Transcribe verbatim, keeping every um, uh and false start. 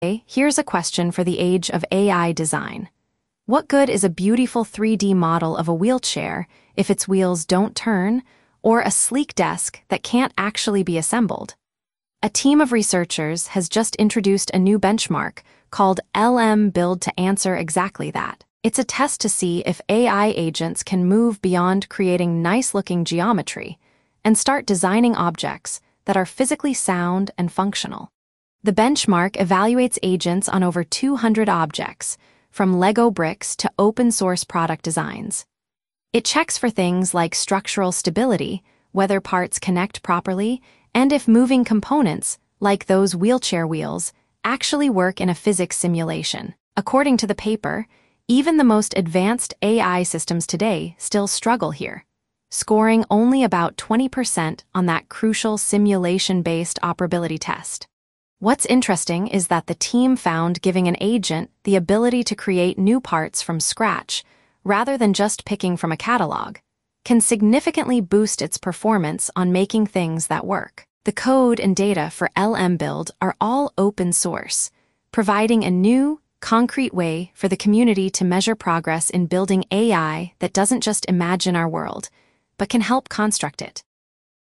Okay, here's a question for the age of A I design. What good is a beautiful three D model of a wheelchair if its wheels don't turn, or a sleek desk that can't actually be assembled? A team of researchers has just introduced a new benchmark called L M Build to answer exactly that. It's a test to see if A I agents can move beyond creating nice-looking geometry and start designing objects that are physically sound and functional. The benchmark evaluates agents on over two hundred objects, from Lego bricks to open-source product designs. It checks for things like structural stability, whether parts connect properly, and if moving components, like those wheelchair wheels, actually work in a physics simulation. According to the paper, even the most advanced A I systems today still struggle here, scoring only about twenty percent on that crucial simulation-based operability test. What's interesting is that the team found giving an agent the ability to create new parts from scratch, rather than just picking from a catalog, can significantly boost its performance on making things that work. The code and data for L M Build are all open source, providing a new, concrete way for the community to measure progress in building A I that doesn't just imagine our world, but can help construct it.